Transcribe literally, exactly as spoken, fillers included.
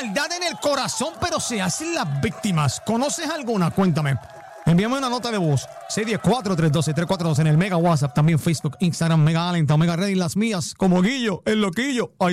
maldad en el corazón, pero se hacen las víctimas. ¿Conoces alguna? Cuéntame. Envíame una nota de voz. seis uno cuatro, tres uno dos, tres cuatro dos en el Mega WhatsApp. También Facebook, Instagram, Mega Allen, Mega Reddit. Las mías, como Guillo, el loquillo. Ahí